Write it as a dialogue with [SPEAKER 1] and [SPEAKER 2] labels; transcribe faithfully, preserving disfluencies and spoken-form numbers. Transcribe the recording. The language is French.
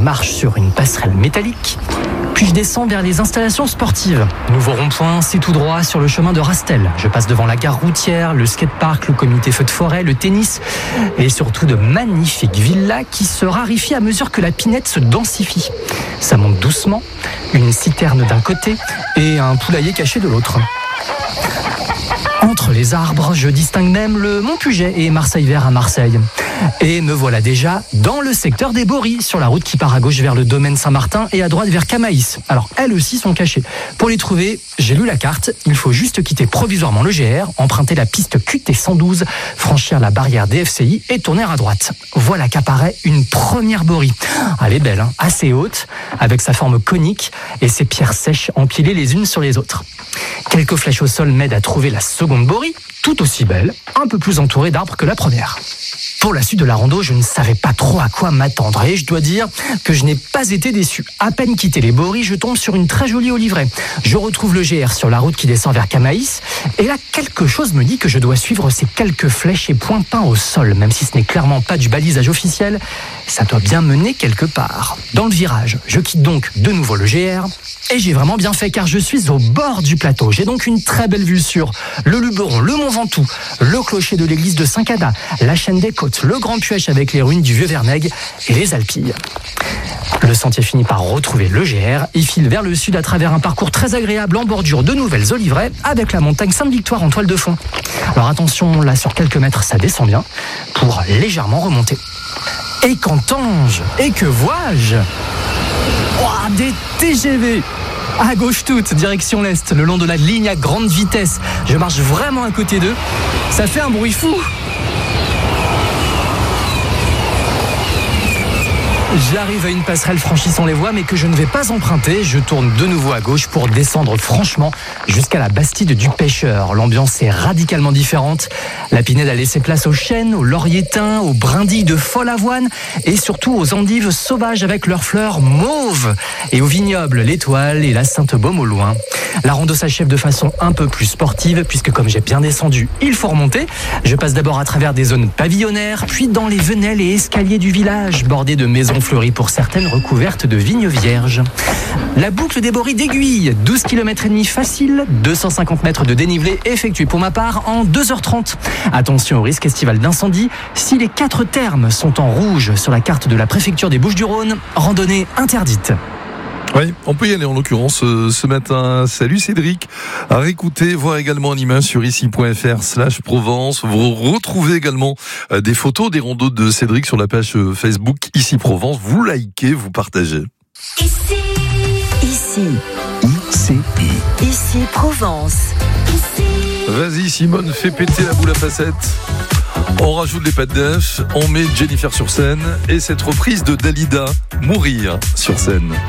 [SPEAKER 1] marche sur une passerelle métallique. Puis je descends vers les installations sportives. Nouveau rond-point, c'est tout droit sur le chemin de Rastel. Je passe devant la gare routière, le skatepark, le comité feu de forêt, le tennis et surtout de magnifiques villas qui se raréfient à mesure que la Pinette se densifie. Ça monte doucement, une citerne d'un côté et un poulailler caché de l'autre. Entre les arbres, je distingue même le Mont Puget et Marseille Vert à Marseille. Et me voilà déjà dans le secteur des Bories, sur la route qui part à gauche vers le domaine Saint-Martin et à droite vers Camaïs. Alors, elles aussi sont cachées. Pour les trouver, j'ai lu la carte. Il faut juste quitter provisoirement le G R, emprunter la piste Q T cent douze, franchir la barrière D F C I et tourner à droite. Voilà qu'apparaît une première Borie. Elle est belle, hein, assez haute, avec sa forme conique et ses pierres sèches empilées les unes sur les autres. Quelques flèches au sol m'aident à trouver la seconde Borie, tout aussi belle, un peu plus entourée d'arbres que la première. Pour la suite de la rando, je ne savais pas trop à quoi m'attendre et je dois dire que je n'ai pas été déçu. À peine quitté les Bories, je tombe sur une très jolie oliveraie. Je retrouve le G R sur la route qui descend vers Camaïs et là, quelque chose me dit que je dois suivre ces quelques flèches et points peints au sol, même si ce n'est clairement pas du balisage officiel, ça doit bien mener quelque part. Dans le virage, je quitte donc de nouveau le G R et j'ai vraiment bien fait car je suis au bord du plateau. J'ai donc une très belle vue sur le Luberon, le Mont Ventoux, le clocher de l'église de Saint-Cada, la chaîne des Côtes, le Grand Puech avec les ruines du Vieux-Vernègue et les Alpilles. Le sentier finit par retrouver le G R. Il file vers le sud à travers un parcours très agréable en bordure de nouvelles oliveraies avec la montagne Sainte-Victoire en toile de fond. Alors attention, là sur quelques mètres ça descend bien pour légèrement remonter. Et qu'entends-je ? Et que vois-je ? Oh, des T G V à gauche toute, direction l'est, le long de la ligne à grande vitesse. Je marche vraiment à côté d'eux. Ça fait un bruit fou. J'arrive à une passerelle franchissant les voies, mais que je ne vais pas emprunter. Je tourne de nouveau à gauche pour descendre franchement jusqu'à la Bastide du Pêcheur. L'ambiance est radicalement différente. La Pinède a laissé place aux chênes, aux lauriers-teints, aux brindilles de folle avoine et surtout aux endives sauvages avec leurs fleurs mauves. Et aux vignobles, l'étoile et la Sainte-Baume au loin. La rando s'achève de façon un peu plus sportive puisque comme j'ai bien descendu, il faut remonter. Je passe d'abord à travers des zones pavillonnaires, puis dans les venelles et escaliers du village, bordés de maisons fleuries pour certaines recouvertes de vignes vierges. La boucle des Bories d'Aiguille, douze kilomètres et demi facile, deux cent cinquante mètres de dénivelé effectué pour ma part en deux heures trente. Attention au risque estival d'incendie. Si les quatre termes sont en rouge sur la carte de la préfecture des Bouches-du-Rhône, randonnée interdite.
[SPEAKER 2] Oui, on peut y aller en l'occurrence euh, ce matin. Salut Cédric. À réécouter, voir également en image sur ici.fr slash Provence. Vous retrouvez également euh, des photos des randos de Cédric sur la page euh, Facebook Ici Provence. Vous likez, vous partagez.
[SPEAKER 3] Ici. Ici.
[SPEAKER 2] Ici.
[SPEAKER 3] Ici Provence. Ici.
[SPEAKER 2] Vas-y Simone, fais péter la boule à facettes. On rajoute les pattes d'œuf, on met Jennifer sur scène et cette reprise de Dalida, Mourir sur scène.